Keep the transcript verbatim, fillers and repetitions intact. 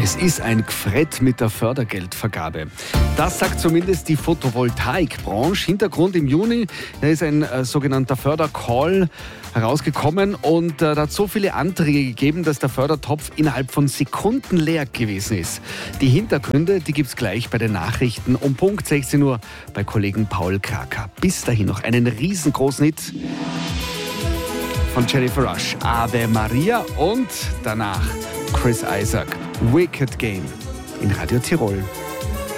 Es ist ein Gfrett mit der Fördergeldvergabe. Das sagt zumindest die Photovoltaikbranche. Hintergrund: im Juni, da ist ein äh, sogenannter Fördercall herausgekommen und äh, da hat so viele Anträge gegeben, dass der Fördertopf innerhalb von Sekunden leer gewesen ist. Die Hintergründe, die gibt's gleich bei den Nachrichten um Punkt sechzehn Uhr bei Kollegen Paul Kraker. Bis dahin noch einen riesengroßen Hit von Jennifer Rush, Ave Maria, und danach Chris Isaak, Wicked Game in Radio Tirol.